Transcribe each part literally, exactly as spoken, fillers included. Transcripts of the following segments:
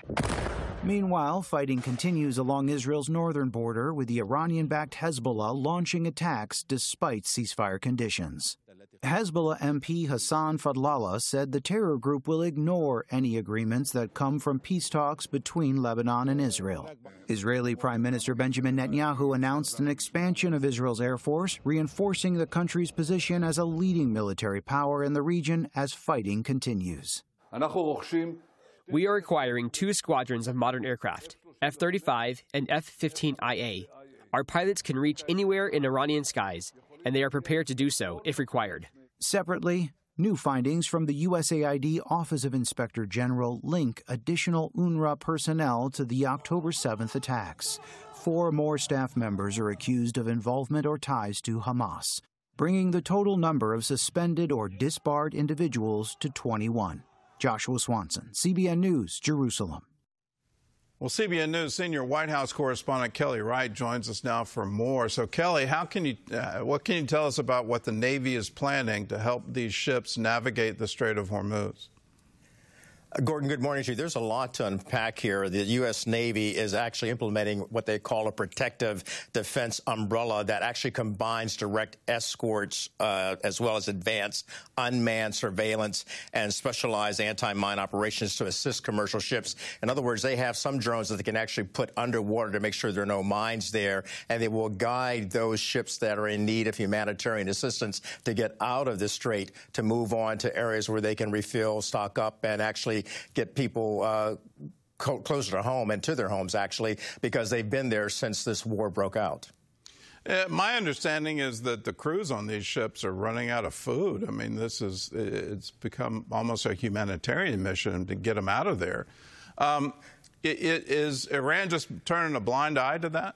Meanwhile, fighting continues along Israel's northern border, with the Iranian-backed Hezbollah launching attacks despite ceasefire conditions. Hezbollah M P Hassan Fadlallah said the terror group will ignore any agreements that come from peace talks between Lebanon and Israel. Israeli Prime Minister Benjamin Netanyahu announced an expansion of Israel's air force, reinforcing the country's position as a leading military power in the region as fighting continues. We are acquiring two squadrons of modern aircraft, F thirty-five and F fifteen I A. Our pilots can reach anywhere in Iranian skies, and they are prepared to do so if required. Separately, new findings from the U S A I D Office of Inspector General link additional UNRWA personnel to the October seventh attacks. Four more staff members are accused of involvement or ties to Hamas, bringing the total number of suspended or disbarred individuals to twenty-one. Joshua Swanson, C B N News, Jerusalem. Well, C B N News senior White House correspondent Kelly Wright joins us now for more. So, Kelly, how can you, uh, what can you tell us about what the Navy is planning to help these ships navigate the Strait of Hormuz? Gordon, good morning to you. There's a lot to unpack here. The U S. Navy is actually implementing what they call a protective defense umbrella that actually combines direct escorts uh, as well as advanced unmanned surveillance and specialized anti-mine operations to assist commercial ships. In other words, they have some drones that they can actually put underwater to make sure there are no mines there, and they will guide those ships that are in need of humanitarian assistance to get out of the strait to move on to areas where they can refill, stock up, and actually get people uh, co closer to home and to their homes, actually, because they've been there since this war broke out. Uh, my understanding is that the crews on these ships are running out of food. I mean, this is, it's become almost a humanitarian mission to get them out of there. Um, it, it, is Iran just turning a blind eye to that?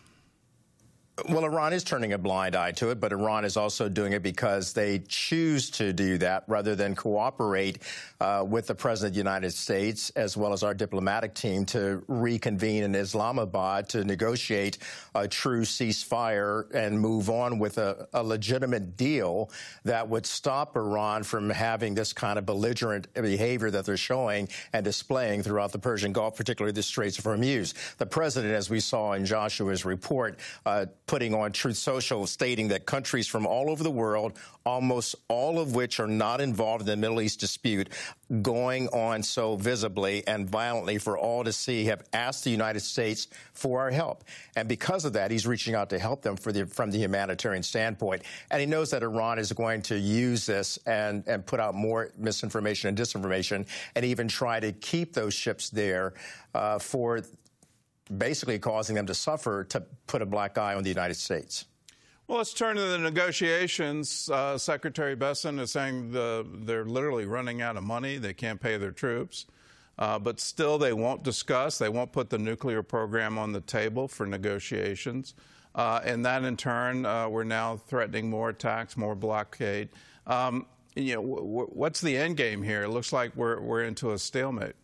Well, Iran is turning a blind eye to it, but Iran is also doing it because they choose to do that rather than cooperate uh, with the President of the United States as well as our diplomatic team to reconvene in Islamabad to negotiate a true ceasefire and move on with a, a legitimate deal that would stop Iran from having this kind of belligerent behavior that they're showing and displaying throughout the Persian Gulf, particularly the Straits of Hormuz. The President, as we saw in Joshua's report, uh, putting on Truth Social, stating that countries from all over the world, almost all of which are not involved in the Middle East dispute, going on so visibly and violently for all to see, have asked the United States for our help. And because of that, he's reaching out to help them for the, from the humanitarian standpoint. And he knows that Iran is going to use this and, and put out more misinformation and disinformation and even try to keep those ships there uh, for basically causing them to suffer to put a black eye on the United States. Well, let's turn to the negotiations. Uh, Secretary Bessent is saying the, they're literally running out of money. They can't pay their troops. Uh, but still, they won't discuss. They won't put the nuclear program on the table for negotiations. Uh, and that, in turn, uh, we're now threatening more attacks, more blockade. Um, you know, w w what's the end game here? It looks like we're, we're into a stalemate.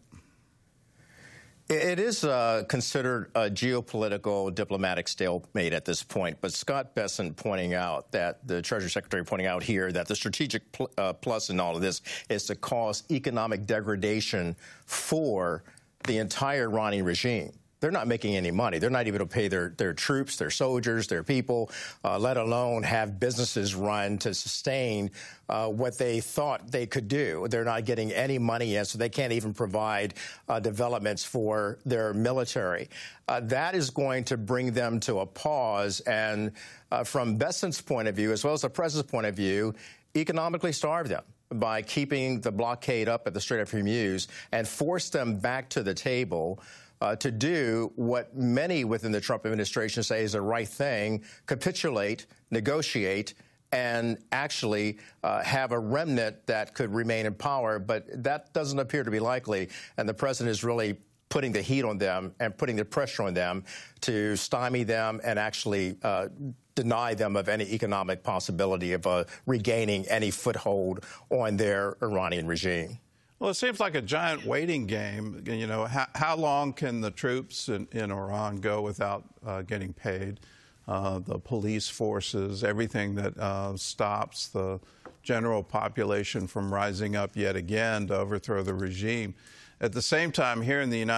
It is uh, considered a geopolitical diplomatic stalemate at this point, but Scott Bessent pointing out that the Treasury Secretary pointing out here that the strategic pl uh, plus in all of this is to cause economic degradation for the entire Iranian regime. They're not making any money. They're not even able to pay their, their troops, their soldiers, their people, uh, let alone have businesses run to sustain uh, what they thought they could do. They're not getting any money in, so they can't even provide uh, developments for their military. Uh, that is going to bring them to a pause, and uh, from Bessent's point of view, as well as the President's point of view, economically starve them by keeping the blockade up at the Strait of Hormuz and force them back to the table Uh, to do what many within the Trump administration say is the right thing, capitulate, negotiate, and actually uh, have a remnant that could remain in power. But that doesn't appear to be likely, and the president is really putting the heat on them and putting the pressure on them to stymie them and actually uh, deny them of any economic possibility of uh, regaining any foothold on their Iranian regime. Well, it seems like a giant waiting game. You know, how, how long can the troops in, in Iran go without uh, getting paid? Uh, the police forces, everything that uh, stops the general population from rising up yet again to overthrow the regime. At the same time, here in the United